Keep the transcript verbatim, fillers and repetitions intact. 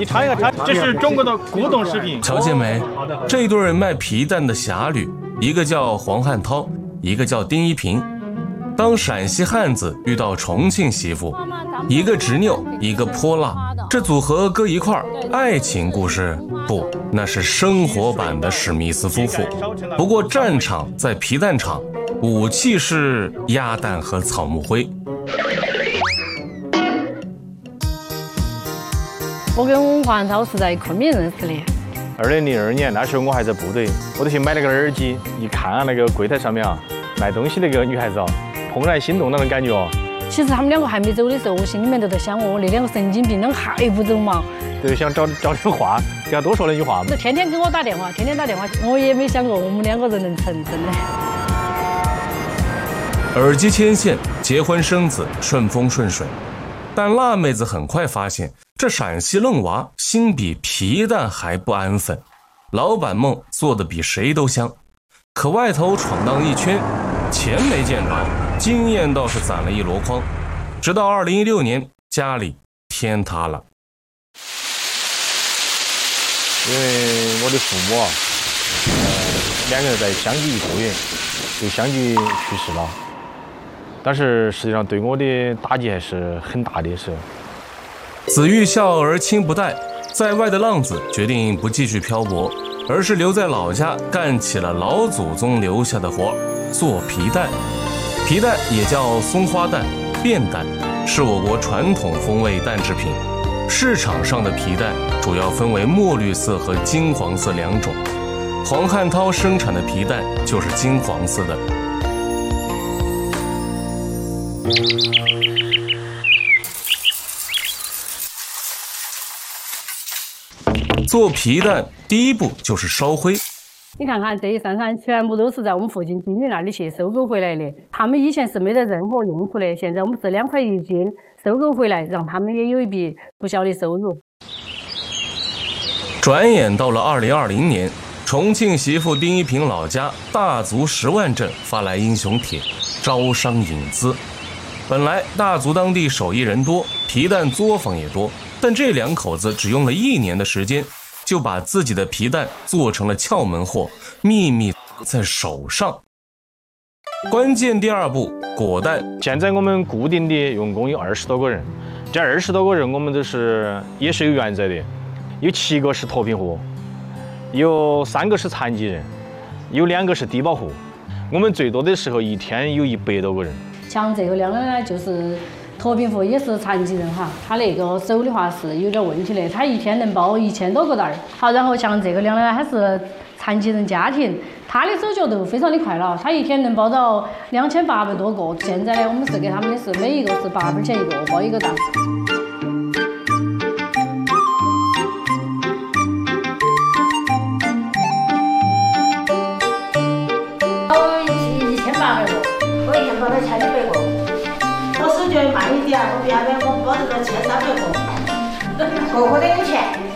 你尝一个，尝，这是中国的古董食品。 瞧见没？这对卖皮蛋的侠侣，一个叫黄汉涛，一个叫丁一平。当陕西汉子遇到重庆媳妇，一个执拗，一个泼辣，这组合搁一块儿，爱情故事不，那是生活版的史密斯夫妇。不过战场在皮蛋厂，武器是鸭蛋和草木灰。 我跟黄涛是在昆明认识的。 二零零二年那时候我还在部队，我就去买了个耳机，一看啊那个柜台上面啊卖东西那个女孩子啊，怦然心动那种感觉哦。 其实他们两个还没走的时候，我心里面都在想，我那两个神经病啷个还不走嘛？ 对，想找找点话，给他多说两句话。 他天天给我打电话，天天打电话，我也没想过我们两个人能成真的。 耳机牵线，结婚生子，顺风顺水。但辣妹子很快发现，这陕西愣娃心比皮蛋还不安分，老板梦做得比谁都香，可外头闯荡一圈，钱没见着，经验倒是攒了一箩筐。直到二零一六年，家里天塌了。 因为我的父母啊，呃，两个人在相距一个月就相继去世了。但是实际上对我的打击还是很大的是。 子欲孝而亲不待，在外的浪子决定不继续漂泊，而是留在老家干起了老祖宗留下的活，做皮蛋。皮蛋也叫松花蛋、便蛋，是我国传统风味蛋制品。市场上的皮蛋主要分为墨绿色和金黄色两种，黄汉涛生产的皮蛋就是金黄色的。做皮蛋第一步就是烧灰。 你看看这一山上全部都是在我们附近经理那里去收购回来的，他们以前是没得任何用处的，现在我们是两块一斤收购回来，让他们也有一笔不小的收入。 转眼到了二零二零年，重庆媳妇丁一平老家大足十万镇发来英雄帖，招商引资。本来大足当地手艺人多，皮蛋作坊也多，但这两口子只用了一年的时间，就把自己的皮蛋做成了窍门货，秘密在手上。关键第二步，裹蛋。 现在我们固定的员工有二十多个人，这二十多个人我们都是也是有原则的，有七个是脱贫户，有三个是残疾人，有两个是低保户。我们最多的时候一天有一百多个人。 像这个亮亮呢，就是脱贫户，也是残疾人哈，他那个手的话是有点问题的，他一天能包一千多个袋儿。好，然后像这个亮亮，他是残疾人家庭，他的手脚都非常的快了，他一天能包到两千八百多个。现在呢，我们是给他们的是每一个是八分钱一个，包一个袋。 一千八百个，我一天包到千一百个。我手脚慢一点，我别的我包得到千三百个，个个都有钱。